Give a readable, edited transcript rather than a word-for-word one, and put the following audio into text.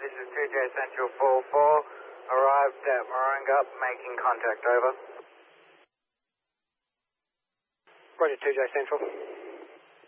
this is 2J Central 44. Arrived at Moronga, making contact, over. Roger, 2J Central.